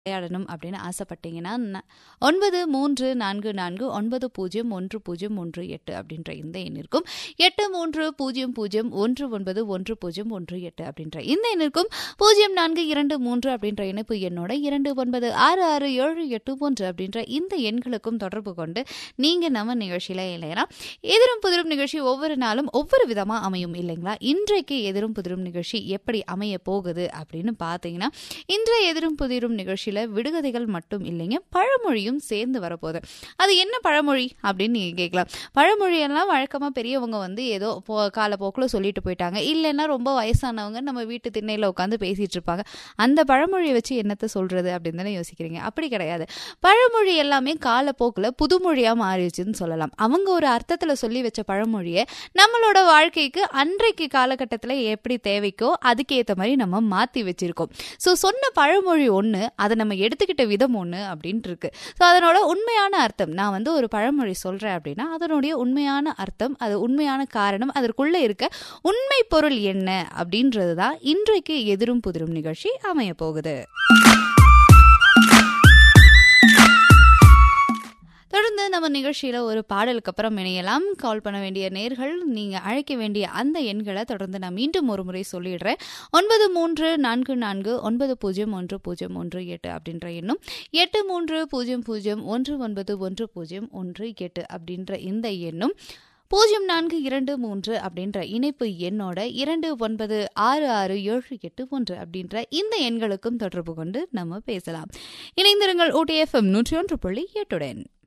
விளையாடணும் அப்படின்னு ஆசைப்பட்டீங்கன்னா 934490010118 அப்படின்ற இந்த எண் இருக்கும். 8300191018 அப்படின்ற இந்த எண் இருக்கும். 0423 அப்படின்ற இணைப்பு எண்ணோட 29666781 அப்படின்ற இந்த எண்களுக்கும் தொடர்பு கொண்டு நீங்க நம்ம நிகழ்ச்சியில இணையலாம். எதிரும் புதிரும் நிகழ்ச்சி ஒவ்வொரு நாளும் ஒவ்வொரு விதமா அமையும் இல்லைங்களா? இன்றைக்கு எதிரும் புதிரும் நிகழ்ச்சி எப்படி அமைய போகுது அப்படின்னு பார்த்தீங்கன்னா, இன்றைய எதிரும் புதிரும் நிகழ்ச்சியில விடுகதைகள் மட்டும் இல்லைங்க, பழமொழியும் சேர்ந்து வரப்போகுது. அது என்ன பழமொழி அப்படின்னு நீங்க கேட்கலாம். பழமொழியெல்லாம் வழக்கமா பெரியவங்க ஏதோ காலப்போக்கில் சொல்லிட்டு போயிட்டாங்க, இல்லைன்னா ரொம்ப வயசானவங்க நம்ம வீட்டு திண்ணையில உட்காந்து பேசிட்டு இருப்பாங்க. அந்த பழமொழியை வச்சு என்னத்தை சொல்றது அப்படின்னு தானே யோசிக்கிறீங்க. அப்படி கிடையாது. பழமொழி எல்லாமே காலப்போக்கில் புதுமொழியா மாறிடுச்சுன்னு சொல்லலாம். அவங்க ஒரு அர்த்தத்துல சொல்லி வச்ச பழமொழியை நம்மளோட வாழ்க்கைக்கு அன்றைக்கு காலகட்டத்தில் எப்படி தேவைக்கோ அதுக்கேற்ற மாதிரி நம்ம மாத்தி வச்சிருக்கோம். ஸோ சொன்ன பழமொழி ஒன்று, அதை நம்ம எடுத்துக்கிட்ட விதம் ஒன்று அப்படின்ட்டு இருக்கு. ஸோ அதனோட உண்மையான அர்த்தம், நான் ஒரு பழமொழி சொல்றேன் அப்படின்னா அதனுடைய உண்மையான அர்த்தம், அது உண்மையான காரணம், அதற்குள்ள இருக்க உண்மை பொருள் என்ன அப்படின்றது தான் இன்றைக்கு எதிரும் புதிரும் நிகழ்ச்சி அமைய போகுது. தொடர்ந்து நம்ம நிகழ்ச்சியில ஒரு பாடலுக்கு அப்புறம் இணையலாம். கால் பண்ண வேண்டிய நேர்கள், நீங்க அழைக்க வேண்டிய அந்த எண்களை தொடர்ந்து நான் மீண்டும் ஒரு முறை சொல்லிடுறேன். 9344901018 அப்படின்ற எண்ணும் 8300191018 அப்படின்ற இந்த எண்ணும் 0423 அப்படின்ற இணைப்பு எண்ணோட 29666781 அப்படின்ற இந்த எண்களுக்கும் தொடர்பு கொண்டு நம்ம பேசலாம். இணைந்திருங்கள் OTFM 101.8.